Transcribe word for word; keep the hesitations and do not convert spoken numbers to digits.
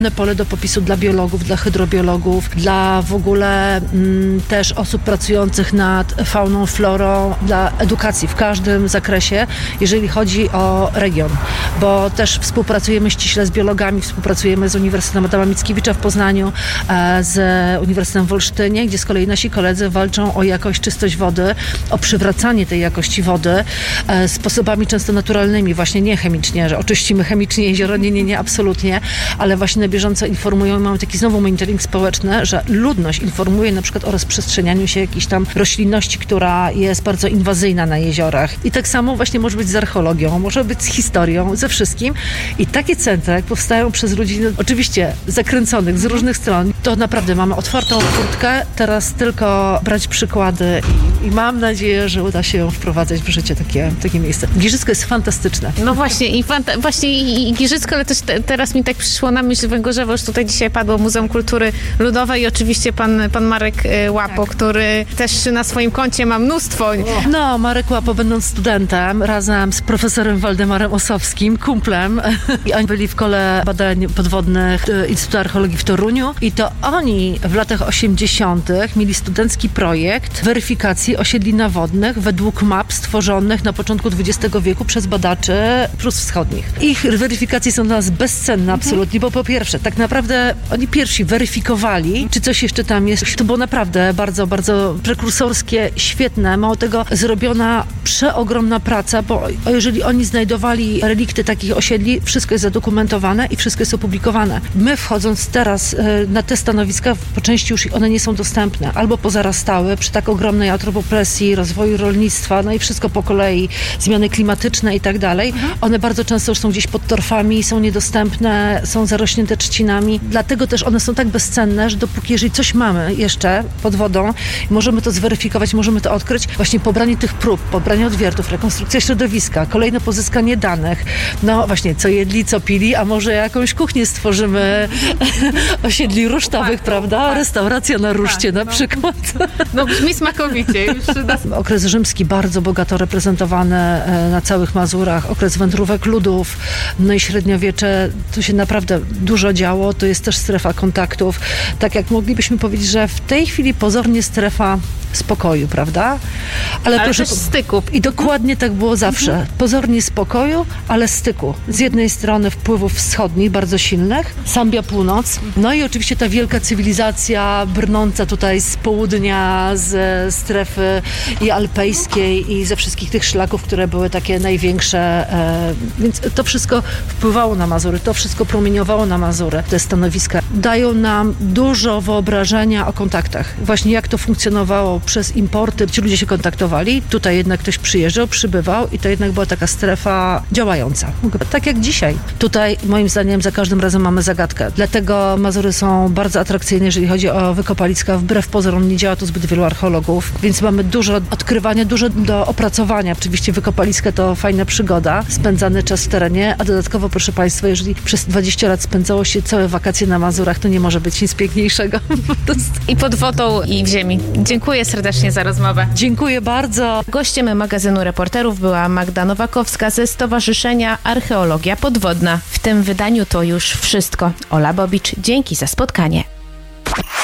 Pole do popisu dla biologów, dla hydrobiologów, dla w ogóle m, też osób pracujących nad fauną, florą, dla edukacji w każdym zakresie, jeżeli chodzi o region. Bo też współpracujemy ściśle z biologami, współpracujemy z Uniwersytetem Adama Mickiewicza w Poznaniu, e, z Uniwersytetem w Olsztynie, gdzie z kolei nasi koledzy walczą o jakość, czystość wody, o przywracanie tej jakości wody e, sposobami często naturalnymi, właśnie nie chemicznie, że oczyścimy chemicznie jezioro, nie, nie, nie, absolutnie, ale właśnie na bieżąco informują. Mamy taki znowu monitoring społeczny, że ludność informuje na przykład o rozprzestrzenianiu się jakiejś tam roślinności, która jest bardzo inwazyjna na jeziorach. I tak samo właśnie może być z archeologią, może być z historią, ze wszystkim. I takie centra, jak powstają przez ludzi, no, oczywiście zakręconych z różnych stron, to naprawdę mamy otwartą furtkę. Teraz tylko brać przykłady i, i mam nadzieję, że uda się ją wprowadzać w życie takie, takie miejsce. Giżycko jest fantastyczne. No właśnie, i, fanta- właśnie i, i Giżycko, ale też te, teraz mi tak przyszło na myśl Węgorzewo, już tutaj dzisiaj padło Muzeum Kultury Ludowej i oczywiście pan, pan Marek Łapo, tak, który też na swoim koncie ma mnóstwo. No, Marek Łapo, będąc studentem, razem z profesorem Waldemarem Osowskim, kumplem, i oni byli w Kole Badań Podwodnych Instytutu Archeologii w Toruniu i to oni w latach osiemdziesiątych mieli studencki projekt weryfikacji osiedli nawodnych według map stworzonych na początku dwudziestego wieku przez badaczy Prus Wschodnich. Ich weryfikacje są dla nas bezcenne absolutnie, bo po pierwsze, tak naprawdę oni pierwsi weryfikowali, czy coś jeszcze tam jest. To było naprawdę bardzo, bardzo prekursorskie, świetne. Mało tego, zrobiona przeogromna praca, bo jeżeli oni znajdowali relikty takich osiedli, wszystko jest zadokumentowane i wszystko jest opublikowane. My wchodząc teraz na te stanowiska, po części już one nie są dostępne, albo pozarastały przy tak ogromnej antropopresji, rozwoju rolnictwa, no i wszystko po kolei, zmiany klimatyczne i tak dalej. One bardzo często już są gdzieś pod torfami, są niedostępne, są zarośnięte trzcinami. Dlatego też one są tak bezcenne, że dopóki, jeżeli coś mamy jeszcze pod wodą, możemy to zweryfikować, możemy to odkryć, właśnie pobranie tych prób, pobranie odwiertów, rekonstrukcja środowiska, kolejne pozyskanie danych, no właśnie, co jedli, co pili, a może jakąś kuchnię stworzymy osiedli rusztowych, tak, prawda? Tak. Restauracja na ruszcie, tak, na przykład. No brzmi smakowicie. Już Okres rzymski bardzo bogato reprezentowany na całych Mazurach, okres wędrówek ludów, no i średniowiecze, tu się naprawdę dużo działo, to jest też strefa kontaktów. Tak jak moglibyśmy powiedzieć, że w tej chwili pozornie strefa spokoju, prawda? Ale, ale proszę, też styku. I dokładnie tak było zawsze. Mhm. Pozornie spokoju, ale styku. Z jednej strony wpływów wschodnich, bardzo silnych, Sambia Północ, no i oczywiście ta wielka cywilizacja brnąca tutaj z południa, z strefy i alpejskiej i ze wszystkich tych szlaków, które były takie największe. E, więc to wszystko wpływało na Mazury, to wszystko promieniowało na Mazury. Te stanowiska dają nam dużo wyobrażenia o kontaktach. Właśnie jak to funkcjonowało przez importy, ci ludzie się kontaktowali, tutaj jednak ktoś przyjeżdżał, przybywał i to jednak była taka strefa działająca. Tak jak dzisiaj. Tutaj moim zdaniem za każdym razem mamy zagadkę. Dlatego Mazury są bardzo atrakcyjne, jeżeli chodzi o wykopaliska. Wbrew pozorom nie działa tu zbyt wielu archeologów, więc mamy dużo odkrywania, dużo do opracowania. Oczywiście wykopaliska to fajna przygoda, spędzany czas w terenie, a dodatkowo, proszę Państwa, jeżeli przez dwadzieścia lat spędzało się całe wakacje na Mazurach, to nie może być nic piękniejszego. I pod wodą, i w ziemi. Dziękuję serdecznie za rozmowę. Dziękuję bardzo. Gościem magazynu Reporterów była Magda Nowakowska ze Stowarzyszenia Archeologia Podwodna. W tym wydaniu to już wszystko. Ola Bobicz, dzięki za spotkanie.